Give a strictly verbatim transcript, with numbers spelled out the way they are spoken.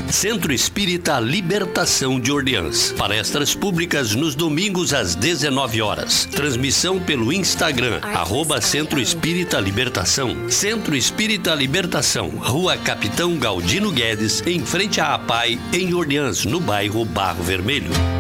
Centro Espírita Libertação de Orleans. Palestras públicas nos domingos às dezenove horas. Transmissão pelo Instagram, arroba Centro Espírita Libertação. Centro Espírita Libertação, Rua Capitão Galdino Guedes, em frente à APAI, em Orleans, no bairro Barro Vermelho.